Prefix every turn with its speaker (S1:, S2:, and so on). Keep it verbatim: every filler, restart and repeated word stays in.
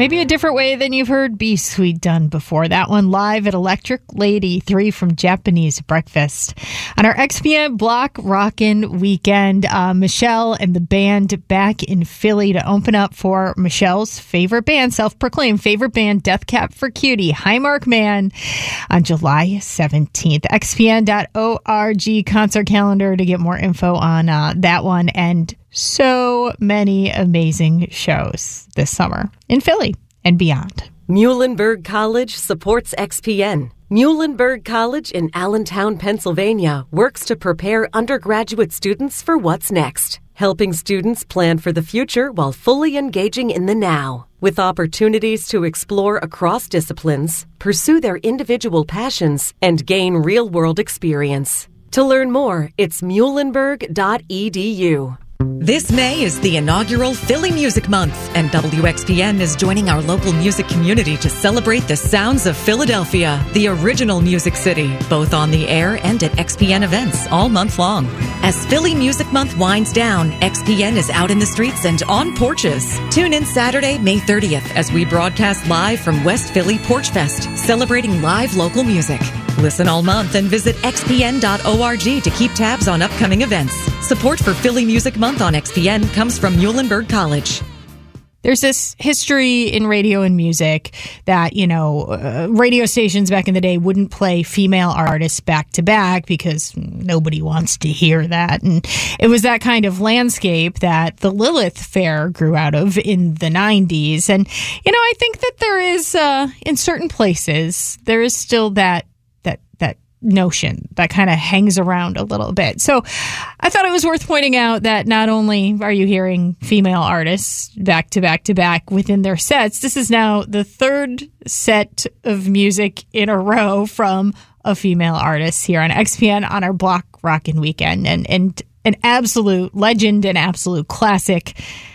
S1: Maybe a different way than you've heard Be Sweet done before. That one live at Electric Lady, three from Japanese Breakfast. On our X P N Block Rockin' Weekend, uh, Michelle and the band back in Philly to open up for Michelle's favorite band, self-proclaimed favorite band, Death Cab for Cutie, Highmark Man, on July seventeenth. X P N dot org concert calendar to get more info on uh, that one, and so many amazing shows this summer in Philly and beyond.
S2: Muhlenberg College supports X P N. Muhlenberg College in Allentown, Pennsylvania works to prepare undergraduate students for what's next, helping students plan for the future while fully engaging in the now. With opportunities to explore across disciplines, pursue their individual passions, and gain real-world experience. To learn more, it's muhlenberg dot e d u.
S3: This May is the inaugural Philly Music Month, and W X P N is joining our local music community to celebrate the sounds of Philadelphia, the original music city, both on the air and at X P N events all month long. As Philly Music Month winds down, X P N is out in the streets and on porches. Tune in Saturday, May thirtieth, as we broadcast live from West Philly Porch Fest, celebrating live local music. Listen all month and visit x p n dot org to keep tabs on upcoming events. Support for Philly Music Month on X P N comes from Muhlenberg College.
S1: There's this history in radio and music that, you know, uh, radio stations back in the day wouldn't play female artists back to back because nobody wants to hear that. And it was that kind of landscape that the Lilith Fair grew out of in the nineties. And, you know, I think that there is, uh, in certain places, there is still that notion that kind of hangs around a little bit. So I thought it was worth pointing out that not only are you hearing female artists back to back to back within their sets, this is now the third set of music in a row from a female artist here on X P N on our Block Rockin' Weekend. And, and an absolute legend, an absolute classic.